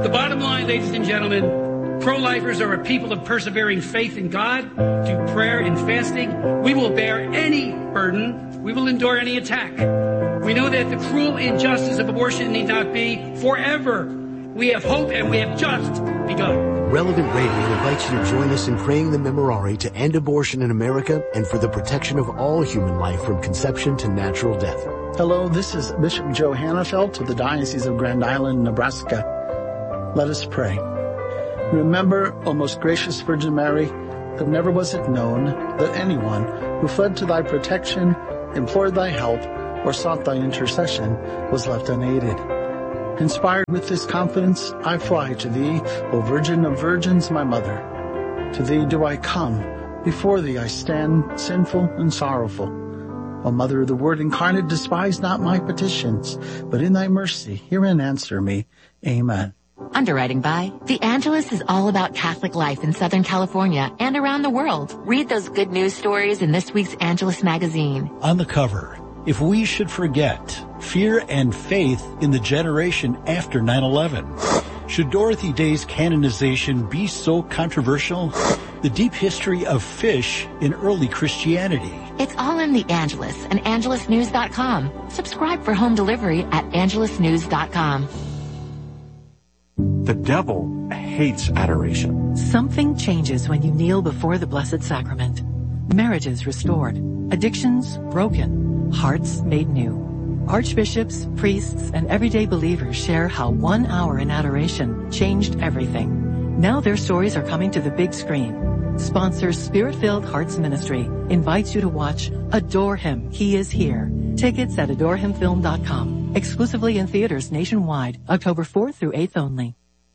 The bottom line, ladies and gentlemen, pro-lifers are a people of persevering faith in God, through prayer and fasting. We will bear any burden. We will endure any attack. We know that the cruel injustice of abortion need not be forever. We have hope, and we have just begun. Relevant Radio invites you to join us in praying the Memorare to end abortion in America and for the protection of all human life from conception to natural death. Hello, this is Bishop Joe Hannafelt of the Diocese of Grand Island, Nebraska. Let us pray. Remember, O most gracious Virgin Mary, that never was it known that anyone who fled to thy protection, implored thy help, or sought thy intercession was left unaided. Inspired with this confidence, I fly to thee, O Virgin of Virgins, my mother. To thee do I come, before thee I stand, sinful and sorrowful. O Mother of the Word incarnate, despise not my petitions, but in thy mercy hear and answer me. Amen. Underwriting by The Angelus is all about Catholic life in Southern California and around the world. Read those good news stories in this week's Angelus magazine. On the cover, if we should forget fear and faith in the generation after 9/11. Should Dorothy Day's canonization be so controversial? The deep history of fish in early Christianity. It's all in The Angelus and angelusnews.com. Subscribe for home delivery at angelusnews.com. The devil hates adoration. Something changes when you kneel before the Blessed Sacrament. Marriages restored, addictions broken, hearts made new. Archbishops, priests, and everyday believers share how 1 hour in adoration changed everything. Now their stories are coming to the big screen. Sponsors Spirit-Filled Hearts Ministry invites you to watch Adore Him, He is Here. Tickets at adorehimfilm.com. Exclusively in theaters nationwide, October 4th through 8th only.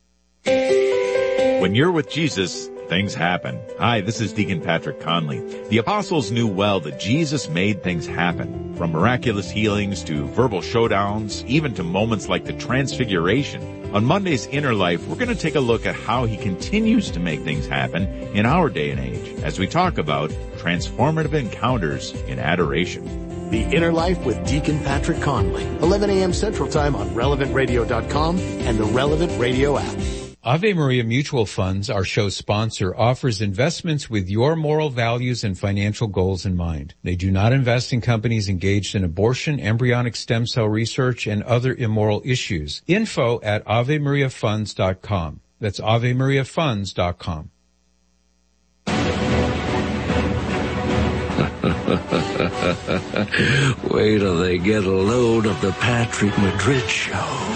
When you're with Jesus, things happen. Hi, this is Deacon Patrick Conley. The apostles knew well that Jesus made things happen, from miraculous healings to verbal showdowns, even to moments like the Transfiguration. On Monday's Inner Life, we're going to take a look at how he continues to make things happen in our day and age as we talk about transformative encounters in adoration. The Inner Life with Deacon Patrick Conley, 11 a.m. Central Time on RelevantRadio.com and the Relevant Radio app. Ave Maria Mutual Funds, our show's sponsor, offers investments with your moral values and financial goals in mind. They do not invest in companies engaged in abortion, embryonic stem cell research, and other immoral issues. Info at AveMariaFunds.com. That's AveMariaFunds.com. Wait till they get a load of the Patrick Madrid Show.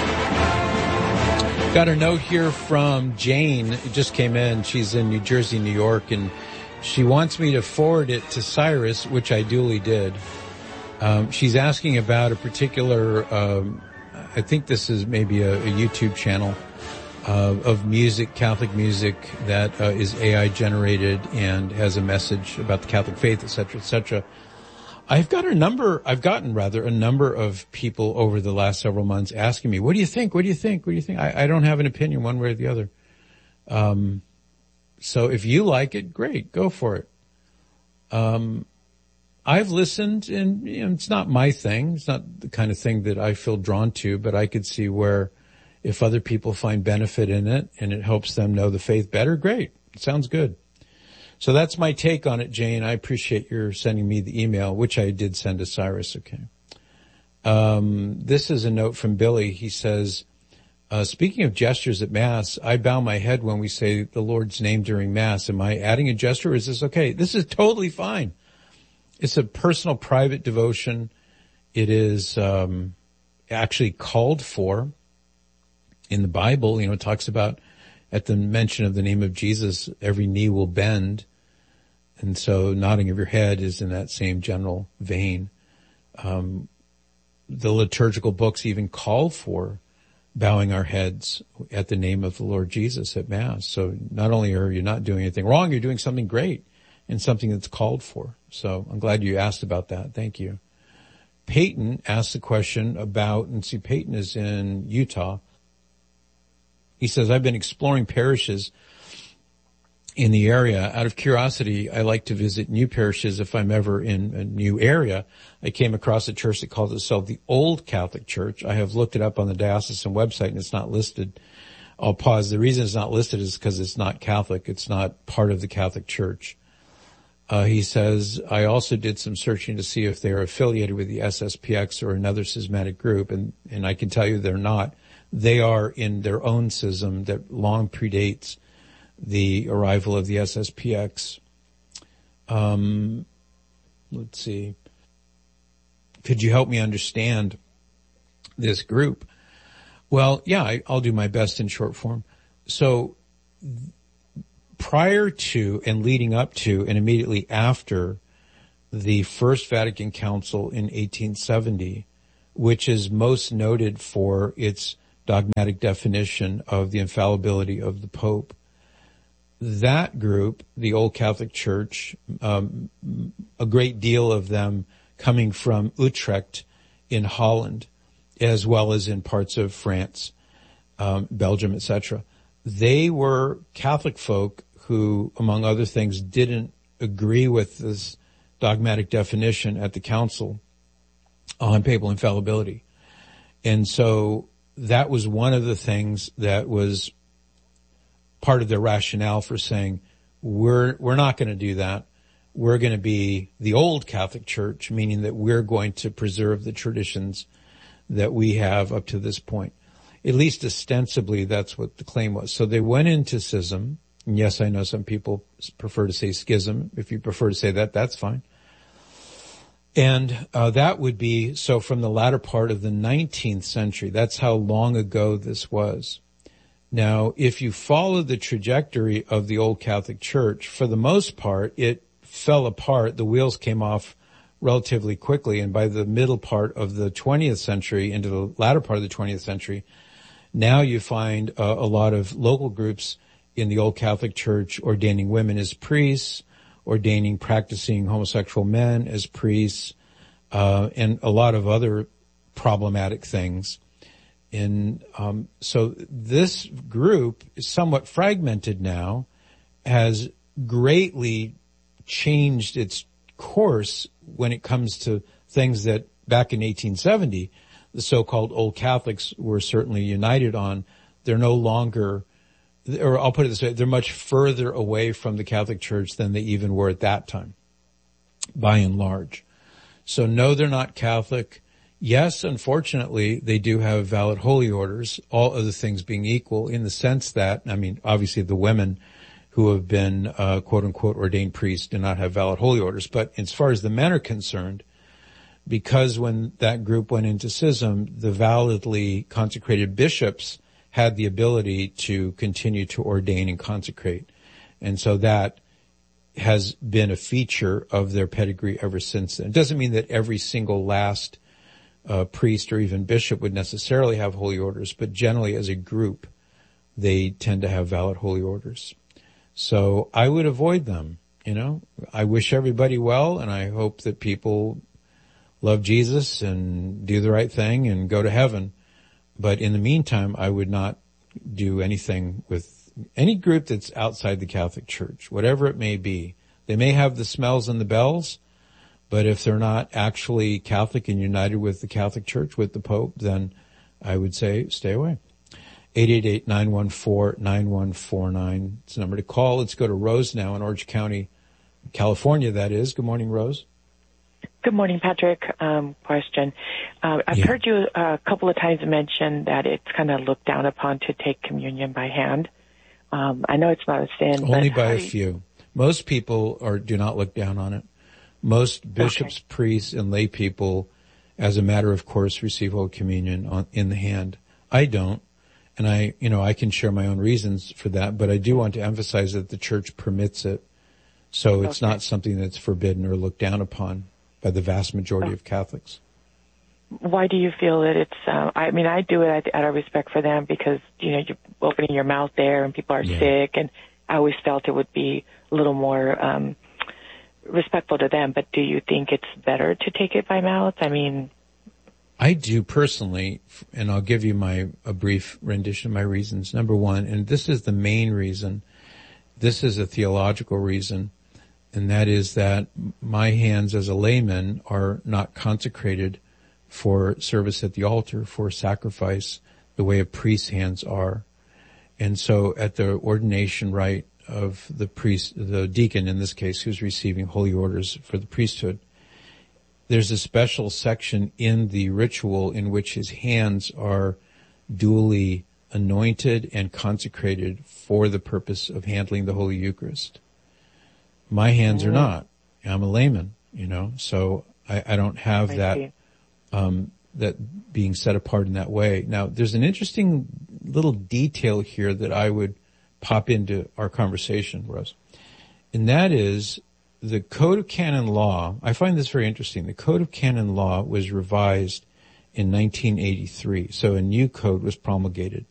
Got a note here from Jane. It just came in. She's in New Jersey, New York, and she wants me to forward it to Cyrus, which I duly did. She's asking about a particular, I think this is maybe a YouTube channel of music, Catholic music, that is AI generated and has a message about the Catholic faith, et cetera, et cetera. I've gotten a number of people over the last several months asking me, what do you think? What do you think? What do you think? I don't have an opinion one way or the other. So if you like it, great, go for it. I've listened, and it's not my thing. It's not the kind of thing that I feel drawn to, but I could see where if other people find benefit in it and it helps them know the faith better, great. It sounds good. So that's my take on it, Jane. I appreciate your sending me the email, which I did send to Cyrus. Okay. This is a note from Billy. He says, speaking of gestures at Mass, I bow my head when we say the Lord's name during Mass. Am I adding a gesture or is this okay? This is totally fine. It's a personal, private devotion. It is actually called for in the Bible. It talks about at the mention of the name of Jesus, every knee will bend. And so nodding of your head is in that same general vein. The liturgical books even call for bowing our heads at the name of the Lord Jesus at Mass. So not only are you not doing anything wrong, you're doing something great and something that's called for. So I'm glad you asked about that. Thank you. Peyton asked a question about, and see, Peyton is in Utah. He says, I've been exploring parishes in the area. Out of curiosity, I like to visit new parishes if I'm ever in a new area. I came across a church that calls itself the Old Catholic Church. I have looked it up on the diocesan website and it's not listed. I'll pause. The reason it's not listed is because it's not Catholic. It's not part of the Catholic Church. He says, I also did some searching to see if they are affiliated with the SSPX or another schismatic group, and I can tell you they're not. They are in their own schism that long predates the arrival of the SSPX. Let's see. Could you help me understand this group? Well, yeah, I'll do my best in short form. So prior to and leading up to and immediately after the First Vatican Council in 1870, which is most noted for its dogmatic definition of the infallibility of the Pope, that group, the Old Catholic Church, a great deal of them coming from Utrecht in Holland, as well as in parts of France, Belgium, etc. They were Catholic folk who, among other things, didn't agree with this dogmatic definition at the council on papal infallibility. And so that was one of the things that was part of their rationale for saying, we're not going to do that. We're going to be the old Catholic Church, meaning that we're going to preserve the traditions that we have up to this point. At least ostensibly, that's what the claim was. So they went into schism. And yes, I know some people prefer to say schism. If you prefer to say that, that's fine. And that would be, so from the latter part of the 19th century, that's how long ago this was. Now, if you follow the trajectory of the old Catholic Church, for the most part, it fell apart. The wheels came off relatively quickly. And by the middle part of the 20th century into the latter part of the 20th century, now you find a lot of local groups in the old Catholic Church ordaining women as priests, ordaining practicing homosexual men as priests, and a lot of other problematic things. And so this group is somewhat fragmented now, has greatly changed its course when it comes to things that back in 1870, the so-called old Catholics were certainly united on. They're no longer, or I'll put it this way, they're much further away from the Catholic Church than they even were at that time, by and large. So no, they're not Catholic. Yes, unfortunately, they do have valid holy orders, all other things being equal, in the sense that, I mean, obviously the women who have been, quote unquote, ordained priests do not have valid holy orders. But as far as the men are concerned, because when that group went into schism, the validly consecrated bishops had the ability to continue to ordain and consecrate. And so that has been a feature of their pedigree ever since then. It doesn't mean that every single last priest or even bishop would necessarily have holy orders, but generally as a group, they tend to have valid holy orders. So I would avoid them, you know. I wish everybody well, and I hope that people love Jesus and do the right thing and go to heaven. But in the meantime, I would not do anything with any group that's outside the Catholic Church, whatever it may be. They may have the smells and the bells, but if they're not actually Catholic and united with the Catholic Church, with the Pope, then I would say stay away. 888-914-9149. It's the number to call. Let's go to Rose now in Orange County, California, that is. Good morning, Rose. Good morning, Patrick. Question. I've heard you a couple of times mention that it's kind of looked down upon to take communion by hand. I know it's not a sin. Only by a few. Most people do not look down on it. Most bishops, priests, and lay people, as a matter of course, receive Holy Communion in the hand. I don't. And I can share my own reasons for that, but I do want to emphasize that the Church permits it. So it's not something that's forbidden or looked down upon by the vast majority of Catholics. Why do you feel that it's, I do it out of respect for them because, you're opening your mouth there and people are sick, and I always felt it would be a little more respectful to them. But do you think it's better to take it by mouth? I do personally, and I'll give you a brief rendition of my reasons. Number one, and this is the main reason, this is a theological reason, and that is that my hands as a layman are not consecrated for service at the altar, for sacrifice, the way a priest's hands are. And so at the ordination rite of the priest, the deacon in this case, who's receiving holy orders for the priesthood, there's a special section in the ritual in which his hands are duly anointed and consecrated for the purpose of handling the Holy Eucharist. My hands are not. I'm a layman, so I don't have that being set apart in that way. Now, there's an interesting little detail here that I would pop into our conversation, Rose. And that is the Code of Canon Law. I find this very interesting. The Code of Canon Law was revised in 1983. So a new code was promulgated.